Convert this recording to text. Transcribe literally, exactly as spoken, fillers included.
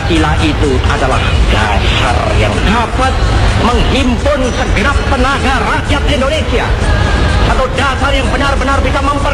Pancasila itu adalah dasar yang dapat menghimpun segenap tenaga rakyat Indonesia. Satu dasar yang benar-benar bisa memperbaiki